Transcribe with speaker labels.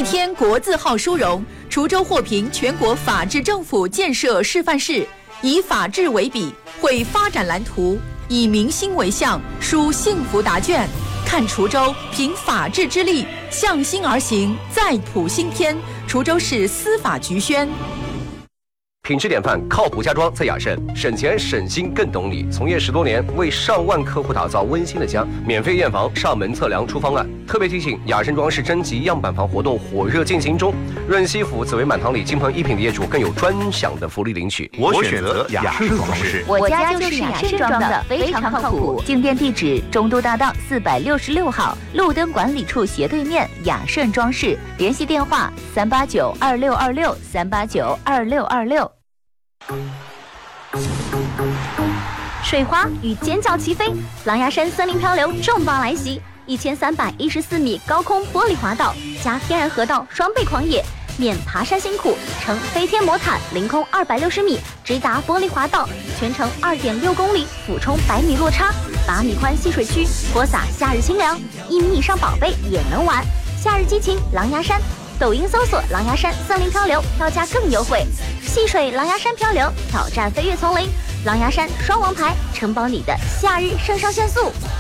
Speaker 1: 再添国字号殊荣，滁州获评全国法治政府建设示范市，以法治为笔，绘发展蓝图，以民心为向，书幸福答卷。看滁州凭法治之力，向心而行，再谱新篇。滁州市司法局宣。
Speaker 2: 品质典范，靠谱家装在雅盛，省钱省心更懂你。从业10多年，为上万客户打造温馨的家，免费验房、上门测量、出方案。特别提醒，雅盛装饰征集样板房活动火热进行中，润西府紫薇满堂里金鹏一品的业主更有专享的福利领取。
Speaker 3: 我选择雅盛装饰，
Speaker 4: 我家就是雅盛装的，非常靠谱。进店地址：中都大道466号，路灯管理处斜对面，雅盛装饰。联系电话：3892626，3892626。
Speaker 5: 水花与尖叫齐飞，狼牙山森林漂流重磅来袭！1314米高空玻璃滑道加天然河道双倍狂野，免爬山辛苦，乘飞天魔毯凌空260米，直达玻璃滑道，全程2.6公里，俯冲100米落差，8米宽戏水区，播撒夏日清凉，1米以上宝贝也能玩。夏日激情狼牙山，抖音搜索狼牙山森林漂流，票价更优惠。戏水狼牙山漂流，挑战飞跃丛林，狼牙山双王牌，承包你的夏日肾上腺素。